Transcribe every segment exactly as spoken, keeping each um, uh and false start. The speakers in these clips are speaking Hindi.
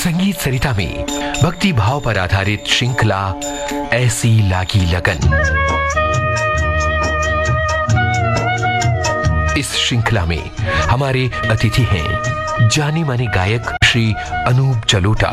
संगीत सरिता में भक्ति भाव पर आधारित श्रृंखला ऐसी लागी लगन। इस श्रृंखला में हमारे अतिथि हैं जाने माने गायक श्री अनूप जलोटा।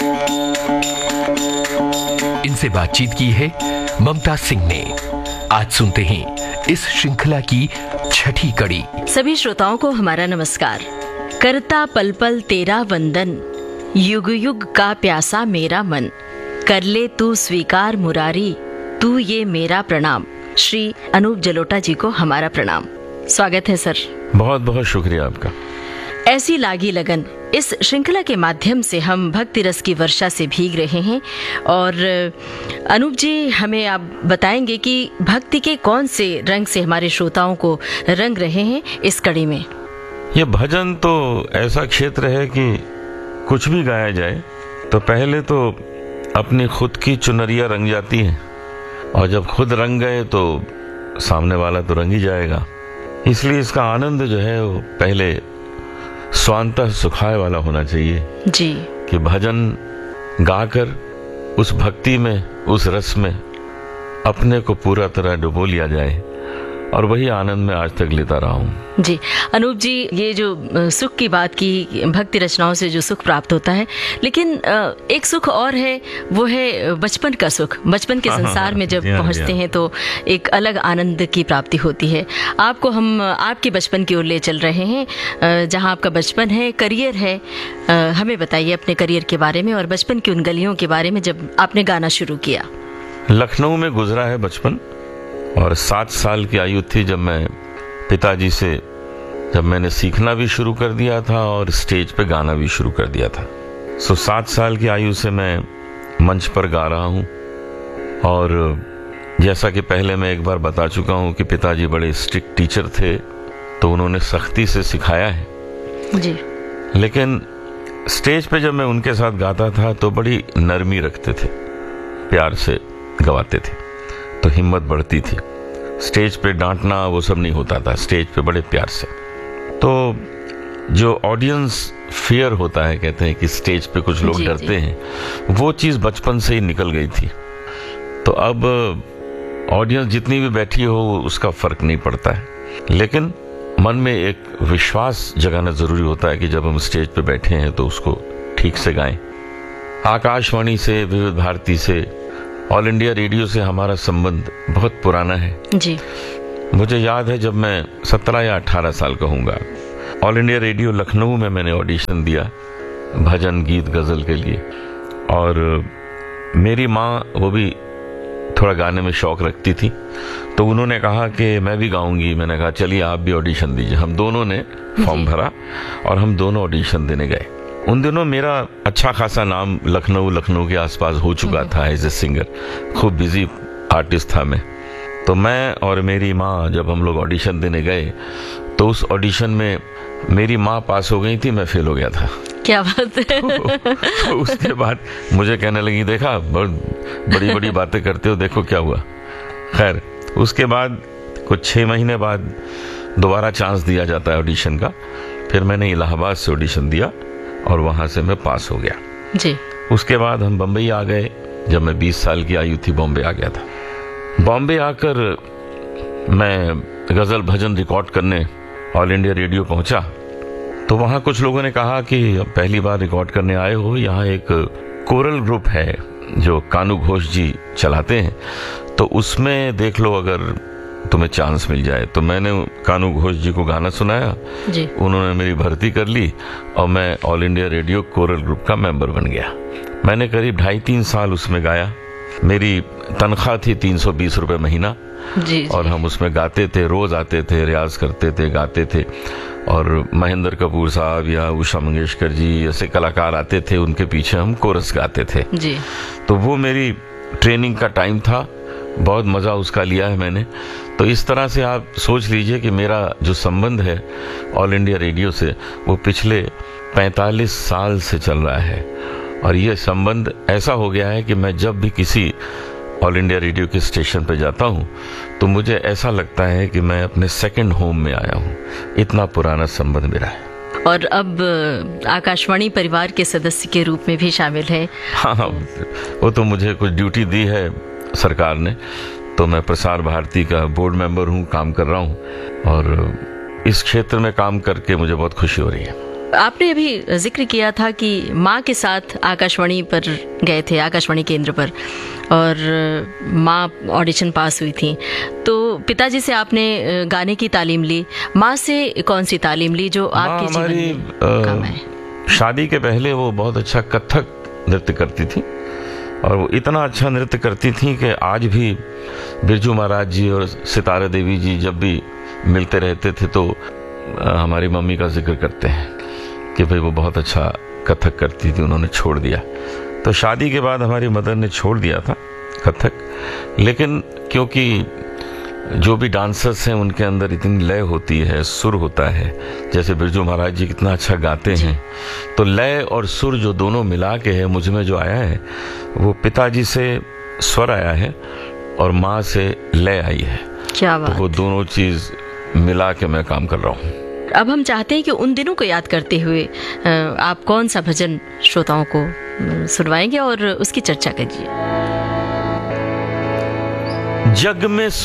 इनसे बातचीत की है ममता सिंह ने। आज सुनते हैं इस श्रृंखला की छठी कड़ी। सभी श्रोताओं को हमारा नमस्कार। करता पल पल तेरा वंदन, युग युग का प्यासा मेरा मन, कर ले तू स्वीकार मुरारी, तू ये मेरा प्रणाम। श्री अनूप जलोटा जी को हमारा प्रणाम। स्वागत है सर। बहुत बहुत शुक्रिया आपका। ऐसी लागी लगन, इस श्रृंखला के माध्यम से हम भक्ति रस की वर्षा से भीग रहे हैं। और अनूप जी, हमें आप बताएंगे कि भक्ति के कौन से रंग से हमारे श्रोताओं को रंग रहे हैं इस कड़ी में। ये भजन तो ऐसा क्षेत्र है कि कुछ भी गाया जाए तो पहले तो अपनी खुद की चुनरिया रंग जाती है, और जब खुद रंग गए तो सामने वाला तो रंग ही जाएगा। इसलिए इसका आनंद जो है वो पहले स्वांतः सुखाय वाला होना चाहिए जी, कि भजन गाकर उस भक्ति में, उस रस में अपने को पूरा तरह डुबो लिया जाए, और वही आनंद मैं आज तक लेता रहा हूँ। जी अनूप जी, ये जो सुख की बात की, भक्ति रचनाओं से जो सुख प्राप्त होता है, लेकिन एक सुख और है, वो है बचपन का सुख। बचपन के संसार में जब पहुँचते हैं तो एक अलग आनंद की प्राप्ति होती है। आपको हम आपके बचपन की ओर ले चल रहे हैं, जहाँ आपका बचपन है, करियर है। हमें बताइए अपने करियर के बारे में और बचपन की उन गलियों के बारे में जब आपने गाना शुरू किया। लखनऊ में गुजरा है बचपन, और सात साल की आयु थी जब मैं पिताजी से जब मैंने सीखना भी शुरू कर दिया था और स्टेज पे गाना भी शुरू कर दिया था। सो सात साल की आयु से मैं मंच पर गा रहा हूँ। और जैसा कि पहले मैं एक बार बता चुका हूँ कि पिताजी बड़े स्ट्रिक्ट टीचर थे, तो उन्होंने सख्ती से सिखाया है जी। लेकिन स्टेज पे जब मैं उनके साथ गाता था तो बड़ी नरमी रखते थे, प्यार से गवाते थे, तो हिम्मत बढ़ती थी। स्टेज पे डांटना वो सब नहीं होता था, स्टेज पे बड़े प्यार से। तो जो ऑडियंस फियर होता है, कहते हैं कि स्टेज पे कुछ लोग डरते हैं, वो चीज़ बचपन से ही निकल गई थी। तो अब ऑडियंस जितनी भी बैठी हो उसका फर्क नहीं पड़ता है, लेकिन मन में एक विश्वास जगाना जरूरी होता है कि जब हम स्टेज पे बैठे हैं तो उसको ठीक से गाएं। आकाशवाणी से, विविध भारती से, ऑल इंडिया रेडियो से हमारा संबंध बहुत पुराना है जी। मुझे याद है जब मैं सत्रह या अठारह साल का हूँगा, ऑल इंडिया रेडियो लखनऊ में मैंने ऑडिशन दिया भजन, गीत, गज़ल के लिए। और मेरी माँ, वो भी थोड़ा गाने में शौक रखती थी, तो उन्होंने कहा कि मैं भी गाऊंगी। मैंने कहा चलिए आप भी ऑडिशन दीजिए। हम दोनों ने फॉर्म भरा और हम दोनों ऑडिशन देने गए। उन दिनों मेरा अच्छा खासा नाम लखनऊ लखनऊ के आसपास हो चुका था एज ए सिंगर, खूब बिजी आर्टिस्ट था मैं। तो मैं और मेरी माँ जब हम लोग ऑडिशन देने गए तो उस ऑडिशन में मेरी माँ पास हो गई थी, मैं फेल हो गया था। क्या बात है। तो उसके बाद मुझे कहने लगी, देखा बहुत बड़ी बड़ी बातें करते हो, देखो क्या हुआ। खैर उसके बाद कुछ छः महीने बाद दोबारा चांस दिया जाता है ऑडिशन का। फिर मैंने इलाहाबाद से ऑडिशन दिया और वहाँ से मैं पास हो गया जी। उसके बाद हम बम्बई आ गए। जब मैं बीस साल की आयु थी बॉम्बे आ गया था। बॉम्बे आकर मैं गज़ल भजन रिकॉर्ड करने ऑल इंडिया रेडियो पहुंचा, तो वहाँ कुछ लोगों ने कहा कि पहली बार रिकॉर्ड करने आए हो, यहाँ एक कोरल ग्रुप है जो कानू घोष जी चलाते हैं, तो उसमें देख लो अगर तुम्हें चांस मिल जाए। तो मैंने कानू घोष जी को गाना सुनाया जी। उन्होंने मेरी भर्ती कर ली और मैं all India radio coral group का मेंबर बन गया। मैंने करीब ढाई तीन साल उसमें गाया। मेरी तनख्वाह थी तीन सौ बीस रुपये महीना जी, जी। और हम उसमें गाते थे, रोज आते थे, रियाज करते थे, गाते थे। और महेंद्र कपूर साहब या उषा मंगेशकर जी ऐसे कलाकार आते थे, उनके पीछे हम कोरस गाते थे जी। तो वो मेरी ट्रेनिंग का टाइम था, बहुत मज़ा उसका लिया है मैंने। तो इस तरह से आप सोच लीजिए कि मेरा जो संबंध है ऑल इंडिया रेडियो से वो पिछले पैंतालीस साल से चल रहा है। और ये संबंध ऐसा हो गया है कि मैं जब भी किसी ऑल इंडिया रेडियो के स्टेशन पे जाता हूँ तो मुझे ऐसा लगता है कि मैं अपने सेकंड होम में आया हूँ। इतना पुराना संबंध मेरा है। और अब आकाशवाणी परिवार के सदस्य के रूप में भी शामिल हैं। हाँ, वो तो मुझे कुछ ड्यूटी दी है सरकार ने, तो मैं प्रसार भारती का बोर्ड मेंबर हूँ, काम कर रहा हूँ, और इस क्षेत्र में काम करके मुझे बहुत खुशी हो रही है। आपने अभी जिक्र किया था कि माँ के साथ आकाशवाणी पर गए थे, आकाशवाणी केंद्र पर, और माँ ऑडिशन पास हुई थी, तो पिताजी से आपने गाने की तालीम ली। माँ से कौन सी तालीम ली जो आपके जीवन में काम आए? शादी के पहले वो बहुत अच्छा कथक नृत्य करती थी, और वो इतना अच्छा नृत्य करती थी कि आज भी बिरजू महाराज जी और सितारा देवी जी जब भी मिलते रहते थे तो हमारी मम्मी का जिक्र करते हैं कि भाई वो बहुत अच्छा कथक करती थी, उन्होंने छोड़ दिया। तो शादी के बाद हमारी मदर ने छोड़ दिया था कथक, लेकिन क्योंकि जो भी डांसर्स हैं उनके अंदर इतनी लय होती है, सुर होता है, जैसे बिरजू महाराज जी कितना अच्छा गाते हैं, तो लय और सुर जो दोनों मिला के है मुझ में जो आया है, वो पिताजी से स्वर आया है और माँ से लय आई है। क्या बात। तो वो दोनों चीज मिला के मैं काम कर रहा हूँ। अब हम चाहते हैं कि उन दिनों को याद करते हुए आप कौन सा भजन श्रोताओं को सुनवाएंगे और उसकी चर्चा कीजिए। जग में